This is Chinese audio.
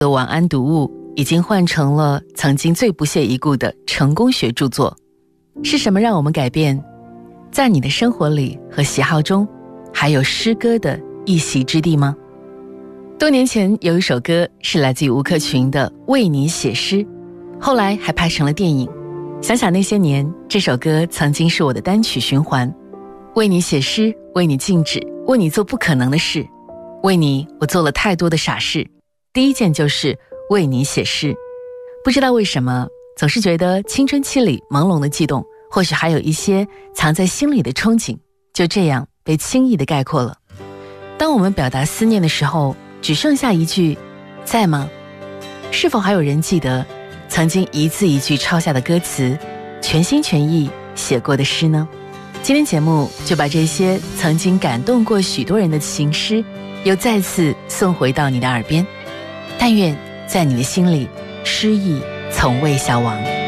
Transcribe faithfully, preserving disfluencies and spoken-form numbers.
的晚安读物已经换成了曾经最不屑一顾的成功学著作。是什么让我们改变？在你的生活里和喜好中，还有诗歌的一席之地吗？多年前有一首歌是来自于吴克群的《为你写诗》，后来还拍成了电影。想想那些年，这首歌曾经是我的单曲循环。为你写诗，为你静止，为你做不可能的事，为你我做了太多的傻事。第一件就是为你写诗。不知道为什么，总是觉得青春期里朦胧的悸动，或许还有一些藏在心里的憧憬，就这样被轻易地概括了。当我们表达思念的时候，只剩下一句在吗？是否还有人记得曾经一字一句抄下的歌词，全心全意写过的诗呢？今天节目就把这些曾经感动过许多人的情诗，又再次送回到你的耳边。但愿在你的心里，诗意从未消亡。